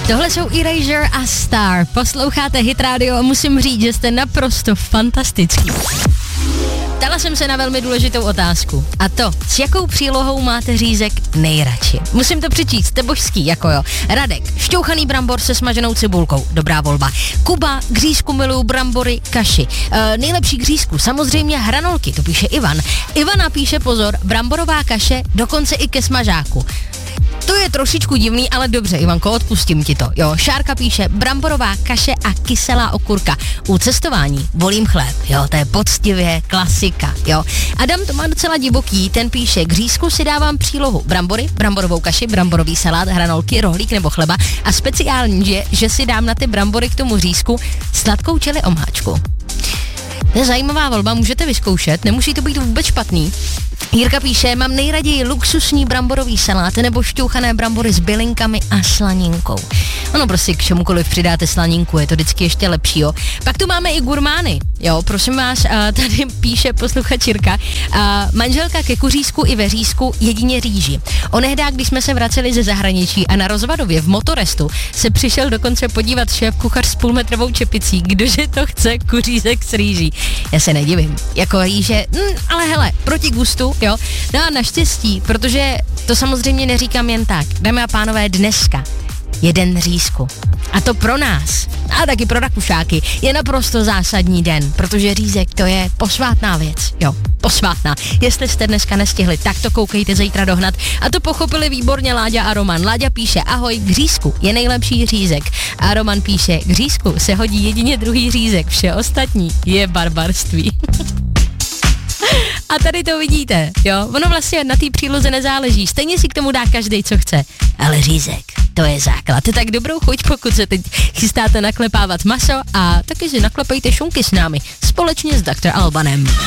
Tohle jsou Erasure a Star. Posloucháte Hit Radio a musím říct, že jste naprosto fantastický. Ptala jsem se na velmi důležitou otázku. A to, s jakou přílohou máte řízek nejradši? Musím to přečíst, jste božský, jako jo. Radek, šťouchaný brambor se smaženou cibulkou, dobrá volba. Kuba, k řízku miluju brambory, kaši. Nejlepší k řízku, samozřejmě hranolky, to píše Ivan. Ivana píše, pozor, bramborová kaše, dokonce i ke smažáku. To je trošičku divný, ale dobře, Ivanko, odpustím ti to. Jo, Šárka píše, bramborová kaše a kyselá okurka. U cestování volím chléb, jo, to je poctivě klasika, jo. Adam to má docela divoký, ten píše, k řízku si dávám přílohu brambory, bramborovou kaši, bramborový salát, hranolky, rohlík nebo chleba a speciální je, že si dám na ty brambory k tomu řízku sladkou čili omáčku. To je zajímavá volba, můžete vyzkoušet, nemusí to být vůbec špatný. Jirka píše, mám nejraději luxusní bramborový salát nebo šťouchané brambory s bylinkami a slaninkou. Ono prostě k čemukoliv přidáte slaninku, je to vždycky ještě lepší, jo. Pak tu máme i gurmány, jo, prosím vás, tady píše posluchač Jirka, manželka ke kuřízku i ve řízku jedině rýži. Onehdá, když jsme se vraceli ze zahraničí a na Rozvadově v Motorestu se přišel dokonce podívat šéf kuchař s půlmetrovou čepicí, kdože to chce kuřízek s rýží. Já se nedivím, jako rýže, ale hele, proti gustu, jo. No a naštěstí, protože to samozřejmě neříkám jen tak, dámy a pánové, dneska je den řízku. A to pro nás, a taky pro Rakušáky, je naprosto zásadní den, protože řízek to je posvátná věc, jo, posvátná. Jestli jste dneska nestihli, tak to koukejte zítra dohnat. A to pochopili výborně Láďa a Roman. Láďa píše, ahoj, k řízku je nejlepší řízek. A Roman píše, k řízku se hodí jedině druhý řízek, vše ostatní je barbarství. A tady to vidíte, jo, ono vlastně na té příloze nezáleží, stejně si k tomu dá každej, co chce, ale řízek, to je základ. Tak dobrou chuť, pokud se teď chystáte naklepávat maso a taky si naklepejte šunky s námi, společně s Dr. Albanem.